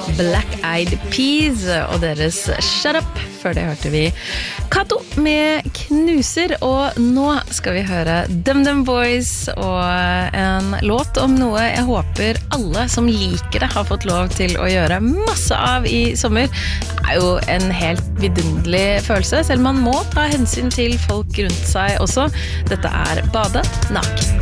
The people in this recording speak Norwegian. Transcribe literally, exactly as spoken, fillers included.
Black Eyed Peas og deres Shut Up. Før det hørte vi Kato med Knuser, og nå skal vi høre Dum Dum Boys og en låt om noe jeg håper alle som liker det har fått lov til å gjøre masse av i sommer. Det er jo en helt vidunderlig følelse, selv om man må ta hensyn til folk rundt seg også. Dette er Bade Naken.